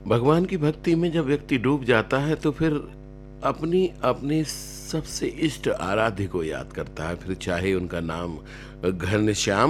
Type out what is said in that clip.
भगवान की भक्ति में जब व्यक्ति डूब जाता है तो फिर अपनी अपनी सबसे इष्ट आराध्य को याद करता है, फिर चाहे उनका नाम घनश्याम